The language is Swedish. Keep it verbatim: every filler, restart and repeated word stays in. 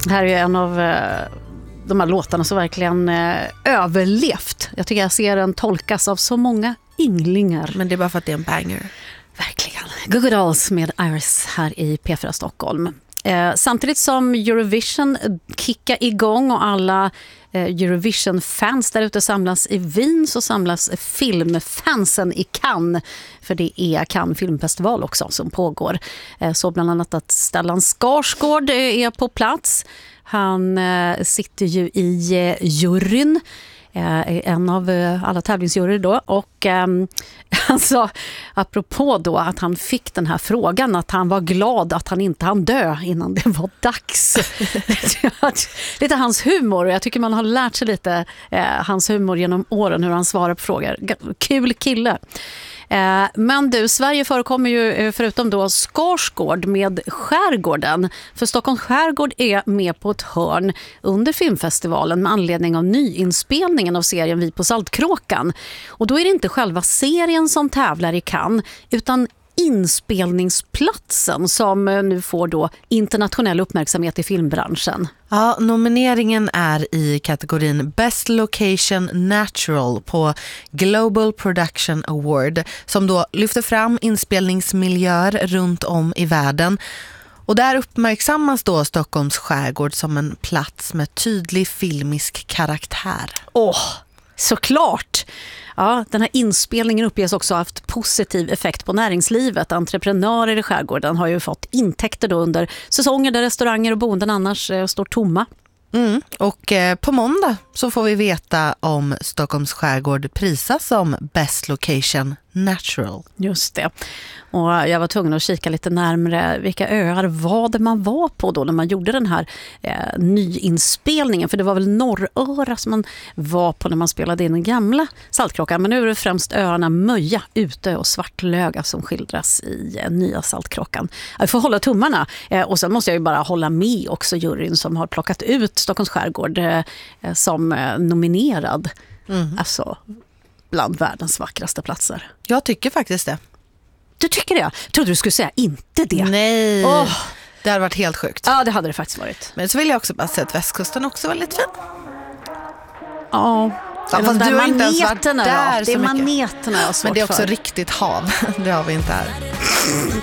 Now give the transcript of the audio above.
här är en av eh, de här låtarna som verkligen eh, överlevt. Jag tycker jag ser den tolkas av så många ynglingar. Men det är bara för att det är en banger. Verkligen. Goo Goo Dolls med Iris här i P fyra Stockholm. Eh, samtidigt som Eurovision kickar igång och alla eh, Eurovision-fans där ute samlas i Wien, så samlas filmfansen i Cannes. För det är Cannes filmfestival också som pågår. Eh, så bland annat att Stellan Skarsgård är på plats. Han eh, sitter ju i eh, juryn. En av alla tävlingsjuryer då, och eh, alltså, apropå då att han fick den här frågan, att han var glad att han inte hann dö innan det var dags. Lite hans humor, jag tycker man har lärt sig lite eh, hans humor genom åren, hur han svarar på frågor. Kul kille. Men du, Sverige förekommer ju förutom då Skarsgård med Skärgården. För Stockholms skärgård är med på ett hörn under filmfestivalen med anledning av nyinspelningen av serien Vi på Saltkråkan. Och då är det inte själva serien som tävlar i Cannes, utan inspelningsplatsen som nu får då internationell uppmärksamhet i filmbranschen. Ja, nomineringen är i kategorin Best Location Natural på Global Production Award, som då lyfter fram inspelningsmiljöer runt om i världen. Och där uppmärksammas då Stockholms skärgård som en plats med tydlig filmisk karaktär. Åh, oh, såklart! Ja, den här inspelningen uppges också haft positiv effekt på näringslivet. Entreprenörer i skärgården har ju fått intäkter då under säsonger där restauranger och boenden annars eh, står tomma. Mm. Och eh, på måndag så får vi veta om Stockholms skärgård prisas som Best Location Natural. Just det. Och jag var tvungen att kika lite närmare vilka öar var det man var på då när man gjorde den här eh, nyinspelningen. För det var väl Norröra som man var på när man spelade in den gamla Saltkråkan. Men nu är det främst öarna Möja, Utö och Svartlöga som skildras i eh, nya Saltkråkan. Jag får hålla tummarna. Eh, och sen måste jag ju bara hålla med också juryn som har plockat ut Stockholms skärgård eh, som eh, nominerad. Mm. Alltså bland världens vackraste platser. Jag tycker faktiskt det. Du tycker det? Jag trodde du skulle säga inte det. Nej, oh. Det hade varit helt sjukt. Ja, det hade det faktiskt varit. Men så vill jag också bara säga att västkusten också var lite fin. Ja, ja fast du har inte ens varit där. Det är så maneterna jag har svårt Men det är också för. riktigt hav. Det har vi inte här.